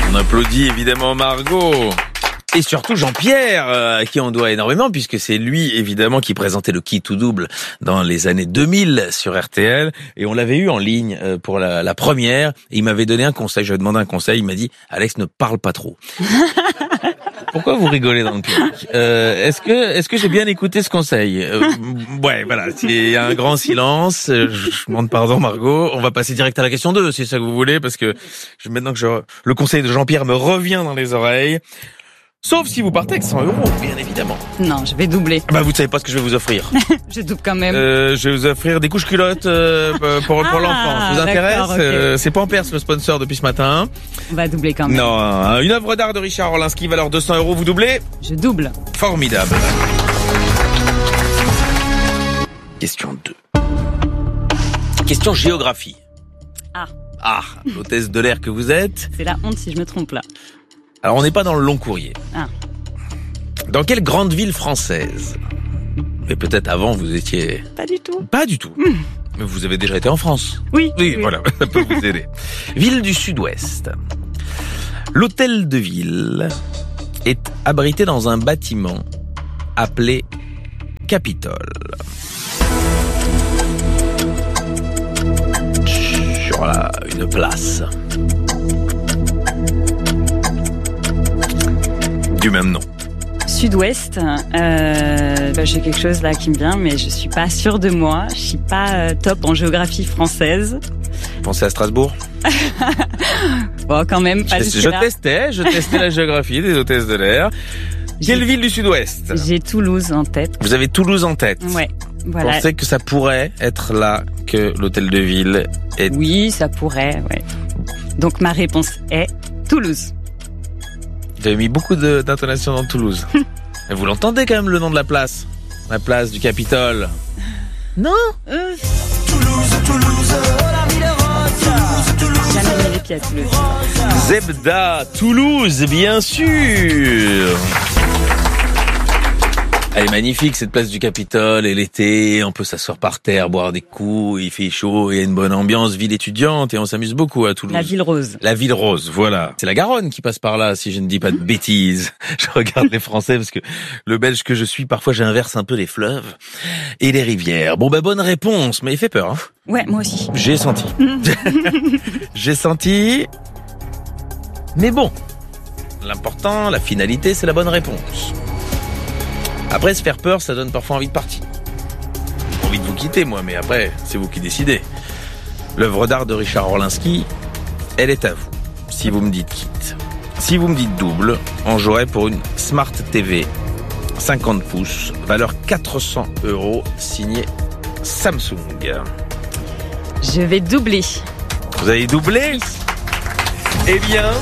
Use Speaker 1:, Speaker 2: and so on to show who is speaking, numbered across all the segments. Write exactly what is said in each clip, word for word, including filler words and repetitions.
Speaker 1: On applaudit évidemment Margot. Et surtout Jean-Pierre, euh, à qui on doit énormément, puisque c'est lui, évidemment, qui présentait le Qui tout double dans les années deux mille sur R T L. Et on l'avait eu en ligne euh, pour la, la première. Et il m'avait donné un conseil. Je lui ai demandé un conseil. Il m'a dit, Alex, ne parle pas trop. Pourquoi vous rigolez dans le public? euh, Est-ce que est-ce que j'ai bien écouté ce conseil? euh, Ouais, voilà. Il y a un grand silence. Je, je demande pardon, Margot. On va passer direct à la question deux, si c'est ça que vous voulez, parce que je, maintenant que je, le conseil de Jean-Pierre me revient dans les oreilles. Sauf si vous partez avec cent euros, bien évidemment.
Speaker 2: Non, je vais doubler.
Speaker 1: Bah, vous ne savez pas ce que je vais vous offrir.
Speaker 2: Je double quand même.
Speaker 1: Euh, je vais vous offrir des couches culottes euh, pour, pour
Speaker 2: Ah,
Speaker 1: l'enfant. Ça vous intéresse?
Speaker 2: okay.
Speaker 1: euh, C'est Pampers le sponsor depuis ce matin.
Speaker 2: On va doubler quand même.
Speaker 1: Non, une œuvre d'art de Richard Orlinski, valeur deux cents euros, vous doublez?
Speaker 2: Je double.
Speaker 1: Formidable. Question deux. Question géographie.
Speaker 2: Ah.
Speaker 1: Ah, l'hôtesse de l'air que vous êtes.
Speaker 2: C'est la honte si je me trompe là.
Speaker 1: Alors, on n'est pas dans le long courrier.
Speaker 2: Ah.
Speaker 1: Dans quelle grande ville française? Mais peut-être avant, vous étiez...
Speaker 2: Pas du tout.
Speaker 1: Pas du tout. Mmh. Mais vous avez déjà été en France.
Speaker 2: Oui.
Speaker 1: Oui,
Speaker 2: oui.
Speaker 1: Voilà, ça peut vous aider. Ville du Sud-Ouest. L'hôtel de ville est abrité dans un bâtiment appelé Capitole. Sur la, une place du même nom.
Speaker 2: Sud-Ouest, euh, bah, j'ai quelque chose là qui me vient, mais je suis pas sûre de moi. Je suis pas euh, top en géographie française.
Speaker 1: Pensez à Strasbourg?
Speaker 2: Bon, quand même, pas
Speaker 1: je,
Speaker 2: jusque
Speaker 1: je
Speaker 2: là.
Speaker 1: testais, je testais la géographie des hôtesses de l'air. Quelle ville du Sud-Ouest?
Speaker 2: J'ai Toulouse en tête.
Speaker 1: Vous avez Toulouse en tête.
Speaker 2: Ouais, voilà.
Speaker 1: Vous pensez que ça pourrait être là que l'hôtel de ville est...
Speaker 2: Oui, ça pourrait, ouais. Donc ma réponse est Toulouse.
Speaker 1: Vous avez mis beaucoup de, d'intonation dans Toulouse. Et vous l'entendez quand même, le nom de la place? La place du Capitole. Non
Speaker 2: euh... Toulouse, Toulouse, la ville rose. Toulouse, jamais mis les pieds à Toulouse.
Speaker 1: Zebda, Toulouse, bien sûr. Elle est magnifique, cette place du Capitole, et l'été, on peut s'asseoir par terre, boire des coups, il fait chaud, il y a une bonne ambiance, ville étudiante, et on s'amuse beaucoup à Toulouse.
Speaker 2: La ville rose.
Speaker 1: La ville rose, voilà. C'est la Garonne qui passe par là, si je ne dis pas de bêtises. Je regarde les Français, parce que le Belge que je suis, parfois j'inverse un peu les fleuves et les rivières. Bon, bah, bonne réponse, mais il fait peur, hein.
Speaker 2: Ouais, moi aussi.
Speaker 1: J'ai senti. J'ai senti. Mais bon, l'important, la finalité, c'est la bonne réponse. Après, se faire peur, ça donne parfois envie de partir. Envie de vous quitter, moi, mais après, c'est vous qui décidez. L'œuvre d'art de Richard Orlinski, elle est à vous. Si vous me dites quitte. Si vous me dites double, on jouerait pour une Smart T V cinquante pouces, valeur quatre cents euros, signée Samsung.
Speaker 2: Je vais doubler.
Speaker 1: Vous avez doublé? Eh bien,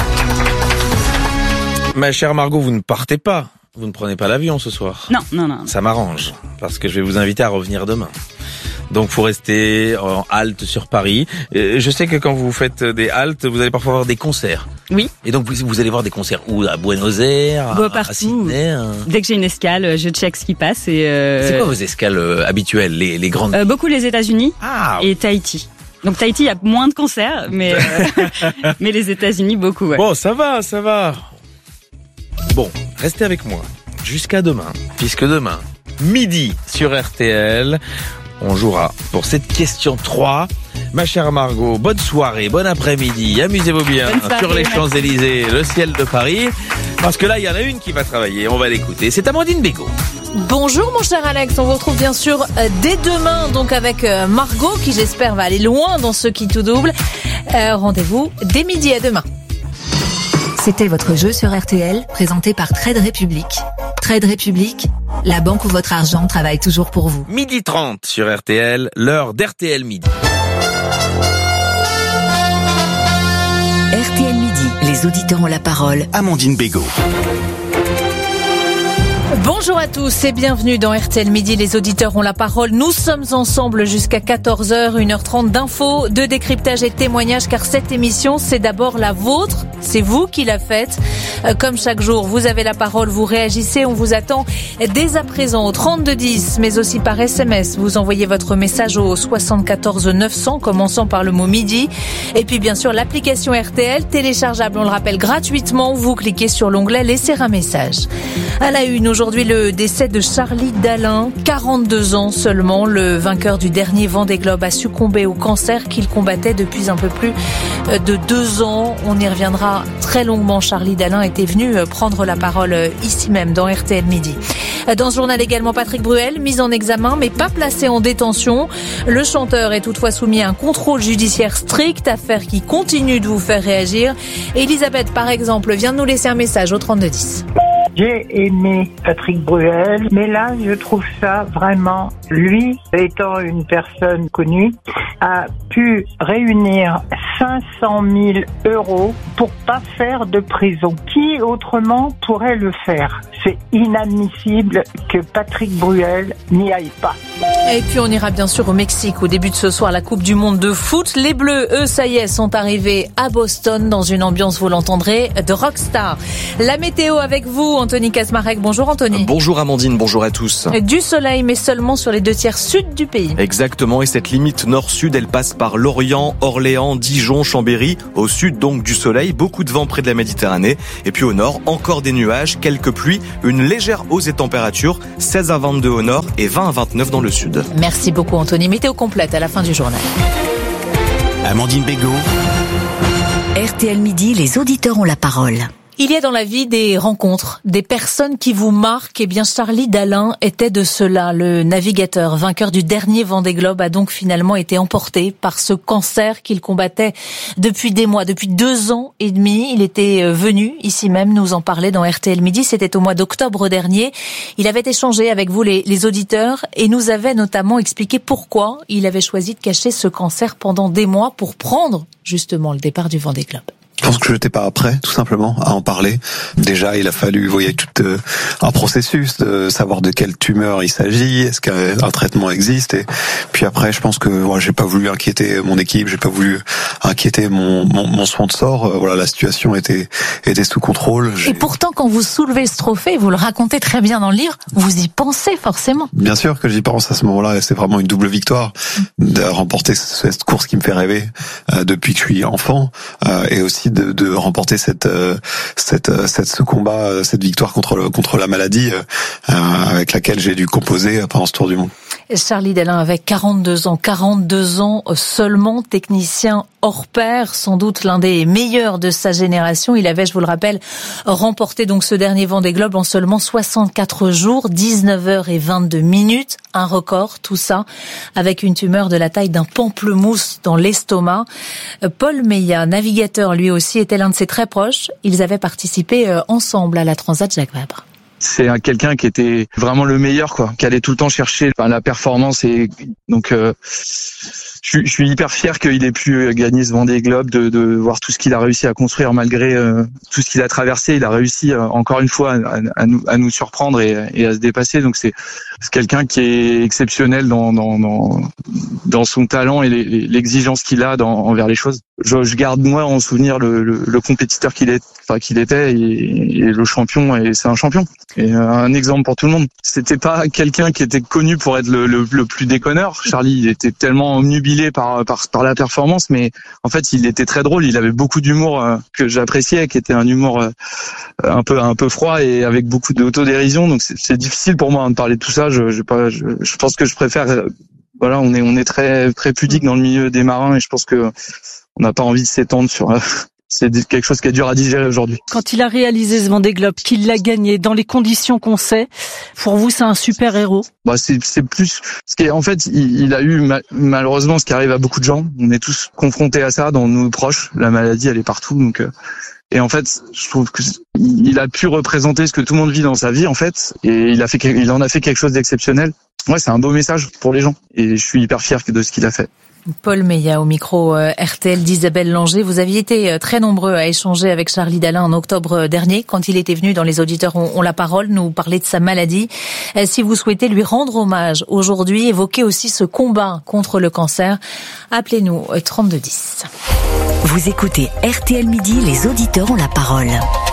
Speaker 1: ma chère Margot, vous ne partez pas. Vous ne prenez pas l'avion ce soir?
Speaker 2: Non, non, non.
Speaker 1: Ça m'arrange, parce que je vais vous inviter à revenir demain. Donc, faut rester en halte sur Paris. Et je sais que quand vous faites des haltes, vous allez parfois voir des concerts.
Speaker 2: Oui.
Speaker 1: Et donc, vous, vous allez voir des concerts où? À Buenos Aires,
Speaker 2: bon,
Speaker 1: à,
Speaker 2: partout.
Speaker 1: à Sydney. Hein.
Speaker 2: Dès que j'ai une escale, je check ce qui passe. Et euh...
Speaker 1: C'est quoi vos escales euh, habituelles, les, les grandes?
Speaker 2: euh, Beaucoup les États-Unis
Speaker 1: ah,
Speaker 2: et Tahiti. Donc Tahiti, il y a moins de concerts, mais euh... mais les États-Unis beaucoup. Ouais.
Speaker 1: Bon, ça va, ça va. Bon, restez avec moi jusqu'à demain, puisque demain, midi sur R T L, on jouera pour cette question trois. Ma chère Margot, bonne soirée, bon après-midi, amusez-vous bien
Speaker 2: soirée,
Speaker 1: sur les
Speaker 2: merci.
Speaker 1: Champs-Élysées, le ciel de Paris, parce que là, il y en a une qui va travailler, on va l'écouter. C'est Amandine Bégaud.
Speaker 3: Bonjour mon cher Alex, on vous retrouve bien sûr euh, dès demain, donc avec euh, Margot, qui j'espère va aller loin dans ce qui tout double. Euh, rendez-vous dès midi, à demain.
Speaker 4: C'était votre jeu sur R T L, présenté par Trade Republic. Trade Republic, la banque où votre argent travaille toujours pour vous.
Speaker 1: Midi trente sur R T L, l'heure d'R T L Midi.
Speaker 4: R T L Midi, les auditeurs ont la parole.
Speaker 5: Amandine Bégaud.
Speaker 3: Bonjour à tous et bienvenue dans R T L Midi. Les auditeurs ont la parole. Nous sommes ensemble jusqu'à quatorze heures, une heure trente d'infos, de décryptage et de témoignages, car cette émission, c'est d'abord la vôtre. C'est vous qui la faites. Comme chaque jour, vous avez la parole, vous réagissez. On vous attend dès à présent au trente-deux dix, mais aussi par S M S. Vous envoyez votre message au soixante-quatorze neuf cents, commençant par le mot midi. Et puis bien sûr, l'application R T L, téléchargeable, on le rappelle, gratuitement. Vous cliquez sur l'onglet « Laisser un message ». À la une, aujourd'hui, le décès de Charlie Dalin, quarante-deux ans seulement. Le vainqueur du dernier Vendée Globe a succombé au cancer qu'il combattait depuis un peu plus de deux ans. On y reviendra très longuement. Charlie Dalin était venu prendre la parole ici même dans R T L Midi. Dans ce journal également, Patrick Bruel, mis en examen mais pas placé en détention. Le chanteur est toutefois soumis à un contrôle judiciaire strict, affaire qui continue de vous faire réagir. Elisabeth, par exemple, vient de nous laisser un message au trente-deux dix.
Speaker 5: J'ai aimé Patrick Bruel, mais là, je trouve ça vraiment, lui, étant une personne connue, a pu réunir cinq cent mille euros pour pas faire de prison. Qui autrement pourrait le faire? C'est inadmissible que Patrick Bruel n'y aille pas.
Speaker 3: Et puis on ira bien sûr au Mexique au début de ce soir, la Coupe du Monde de foot. Les Bleus, eux, ça y est, sont arrivés à Boston dans une ambiance, vous l'entendrez, de rockstar. La météo avec vous, Anthony Kasmarek. Bonjour Anthony.
Speaker 6: Bonjour Amandine, bonjour à tous.
Speaker 3: Du soleil, mais seulement sur les deux tiers sud du pays.
Speaker 6: Exactement, et cette limite nord-sud, elle passe par Lorient, Orléans, Dijon, Chambéry. Au sud, donc, du soleil, beaucoup de vent près de la Méditerranée. Et puis au nord, encore des nuages, quelques pluies, une légère hausse des températures, seize à vingt-deux au nord et vingt à vingt-neuf dans le sud.
Speaker 3: Merci beaucoup Anthony. Météo complète à la fin du journal.
Speaker 7: Amandine Bégaud.
Speaker 4: R T L Midi, les auditeurs ont la parole.
Speaker 3: Il y a dans la vie des rencontres, des personnes qui vous marquent. Eh bien, Charlie Dalin était de cela. Le navigateur, vainqueur du dernier Vendée Globe, a donc finalement été emporté par ce cancer qu'il combattait depuis des mois, depuis deux ans et demi. Il était venu ici même nous en parler dans R T L Midi. C'était au mois d'octobre dernier. Il avait échangé avec vous, les, les auditeurs, et nous avait notamment expliqué pourquoi il avait choisi de cacher ce cancer pendant des mois pour prendre justement le départ du Vendée Globe.
Speaker 8: Je pense que je n'étais pas prêt, tout simplement, à en parler. Déjà, il a fallu, vous voyez, tout euh, un processus de savoir de quelle tumeur il s'agit, est-ce qu'un traitement existe. Et puis après, je pense que moi, j'ai pas voulu inquiéter mon équipe, j'ai pas voulu inquiéter mon mon, mon sponsor. Euh, voilà, la situation était était sous contrôle. J'ai...
Speaker 3: Et pourtant, quand vous soulevez ce trophée, vous le racontez très bien dans le livre, vous y pensez forcément.
Speaker 8: Bien sûr que j'y pense à ce moment-là. C'est vraiment une double victoire de remporter cette course qui me fait rêver euh, depuis que je suis enfant, euh, et aussi De, de remporter cette cette cette ce combat, cette victoire contre le, contre la maladie euh, avec laquelle j'ai dû composer pendant ce tour du monde.
Speaker 3: Charlie Dalin avait quarante-deux ans, quarante-deux ans seulement, technicien hors pair, sans doute l'un des meilleurs de sa génération. Il avait, je vous le rappelle, remporté donc ce dernier Vendée Globe en seulement soixante-quatre jours, dix-neuf heures et vingt-deux minutes, un record, tout ça avec une tumeur de la taille d'un pamplemousse dans l'estomac. Paul Meillat, navigateur lui aussi, était l'un de ses très proches. Ils avaient participé ensemble à la Transat Jacques Vabre.
Speaker 9: C'est quelqu'un qui était vraiment le meilleur, quoi, qui allait tout le temps chercher la performance, et donc euh, je, je suis hyper fier qu'il ait pu gagner ce Vendée Globe, de, de voir tout ce qu'il a réussi à construire malgré euh, tout ce qu'il a traversé. Il a réussi euh, encore une fois à, à, nous, à nous surprendre et, et à se dépasser. Donc c'est, c'est quelqu'un qui est exceptionnel dans, dans, dans, dans son talent et les, l'exigence qu'il a dans, envers les choses. Je, je garde moi en souvenir le, le, le compétiteur qu'il est, enfin qu'il était, et, et le champion. Et c'est un champion. Et un exemple pour tout le monde. C'était pas quelqu'un qui était connu pour être le, le, le plus déconneur. Charlie, il était tellement omnubilé par, par par la performance, mais en fait, il était très drôle. Il avait beaucoup d'humour euh, que j'appréciais, qui était un humour euh, un peu un peu froid et avec beaucoup d'autodérision. Donc c'est, c'est difficile pour moi hein, de parler de tout ça. Je, je, pas, je, je pense que je préfère. Euh, voilà, on est on est très très pudique dans le milieu des marins, et je pense que on n'a pas envie de s'étendre sur. Euh, C'est quelque chose qui est dur à digérer aujourd'hui.
Speaker 10: Quand il a réalisé ce Vendée Globe, qu'il l'a gagné dans les conditions qu'on sait, pour vous, c'est un super héros?
Speaker 9: Bah, c'est, c'est plus, ce qui est, en fait, il, il a eu, malheureusement, ce qui arrive à beaucoup de gens. On est tous confrontés à ça dans nos proches. La maladie, elle est partout, donc, euh, et en fait, je trouve que il a pu représenter ce que tout le monde vit dans sa vie, en fait, et il a fait, il en a fait quelque chose d'exceptionnel. Ouais, c'est un beau message pour les gens, et je suis hyper fier de ce qu'il a fait.
Speaker 3: Paul Meillat au micro euh, R T L d'Isabelle Langer. Vous aviez été euh, très nombreux à échanger avec Charlie Dalin en octobre dernier quand il était venu dans Les Auditeurs ont, ont la parole, nous parler de sa maladie. Euh, si vous souhaitez lui rendre hommage aujourd'hui, évoquer aussi ce combat contre le cancer, appelez-nous euh, trente-deux dix.
Speaker 11: Vous écoutez R T L Midi, Les Auditeurs ont la parole.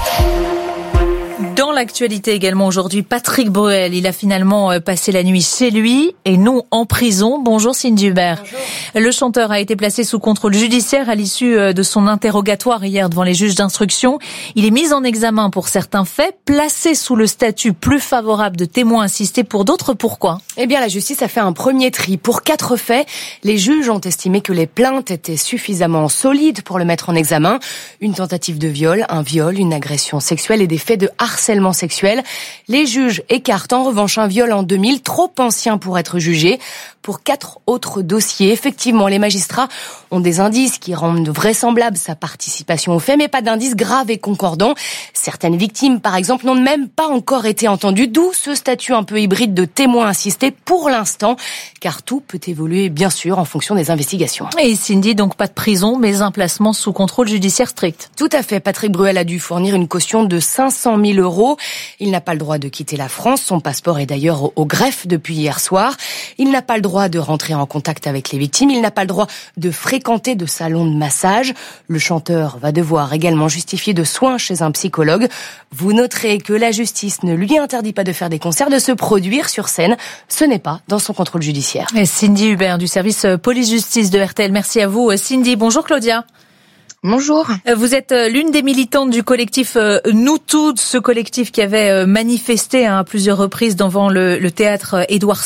Speaker 3: Dans l'actualité également aujourd'hui, Patrick Bruel, il a finalement passé la nuit chez lui et non en prison. Bonjour Cindy Hubert. Bonjour. Le chanteur a été placé sous contrôle judiciaire à l'issue de son interrogatoire hier devant les juges d'instruction. Il est mis en examen pour certains faits, placé sous le statut plus favorable de témoin assisté pour d'autres. Pourquoi ?
Speaker 12: Eh bien, la justice a fait un premier tri. Pour quatre faits, les juges ont estimé que les plaintes étaient suffisamment solides pour le mettre en examen. Une tentative de viol, un viol, une agression sexuelle et des faits de harcèlement sexuel. Les juges écartent en revanche un viol en deux mille, trop ancien pour être jugé. Pour quatre autres dossiers, effectivement, les magistrats ont des indices qui rendent vraisemblable sa participation aux faits, mais pas d'indices graves et concordants. Certaines victimes, par exemple, n'ont même pas encore été entendues, d'où ce statut un peu hybride de témoin assisté pour l'instant, car tout peut évoluer, bien sûr, en fonction des investigations.
Speaker 3: Et Cindy, donc pas de prison, mais un placement sous contrôle judiciaire strict.
Speaker 12: Tout à fait. Patrick Bruel a dû fournir une caution de cinq cent mille euros. Il n'a pas le droit de quitter la France. Son passeport est d'ailleurs au greffe depuis hier soir. Il n'a pas le droit de rentrer en contact avec les victimes. Il n'a pas le droit de fréquenter de salons de massage. Le chanteur va devoir également justifier de soins chez un psychologue. Vous noterez que la justice ne lui interdit pas de faire des concerts, de se produire sur scène. Ce n'est pas dans son contrôle judiciaire.
Speaker 3: Et Cindy Hubert du service police-justice de R T L. Merci à vous. Cindy, bonjour Claudia.
Speaker 13: Bonjour.
Speaker 3: Vous êtes l'une des militantes du collectif Nous Toutes, ce collectif qui avait manifesté à plusieurs reprises devant le, le théâtre Édouard